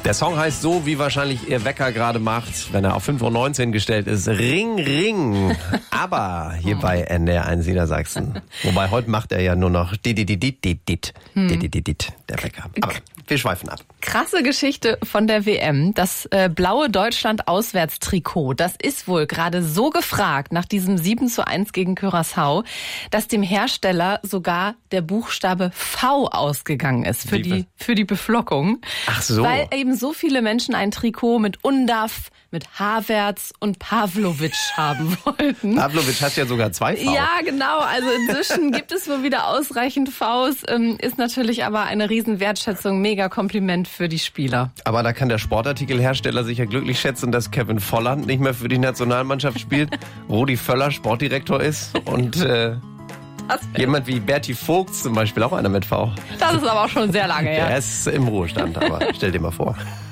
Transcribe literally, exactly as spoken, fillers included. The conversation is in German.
Der Song heißt so, wie wahrscheinlich Ihr Wecker gerade macht, wenn er auf fünf Uhr neunzehn gestellt ist. Ring, ring. Aber hier bei N D R eins Niedersachsen. Wobei heute macht er ja nur noch dit, dit, dit, dit, dit, dit, dit, dit, der Wecker. Aber wir schweifen ab. Krasse Geschichte von der W M. Das äh, blaue Deutschland-Auswärtstrikot, das ist wohl gerade so gefragt nach diesem sieben zu eins gegen Curaçao, dass dem Hersteller sogar der Buchstabe V ausgegangen ist für die, für die Beflockung. Ach so. Weil eben so viele Menschen ein Trikot mit Undav, mit Havertz und Pavlovic haben wollten. Pavlovic hat ja sogar zwei V. Ja, genau. Also inzwischen gibt es wohl wieder ausreichend Vs. Ähm, ist natürlich aber eine riesen Wertschätzung, mega Kompliment für die Spieler. Aber da kann der Sportartikelhersteller sicher glücklich schätzen, dass Kevin Volland nicht mehr für die Nationalmannschaft spielt, Rudi Völler Sportdirektor ist und äh, jemand wie Berti Vogts zum Beispiel, auch einer mit V. Das ist aber auch schon sehr lange her. Der ist im Ruhestand, aber stell dir mal vor.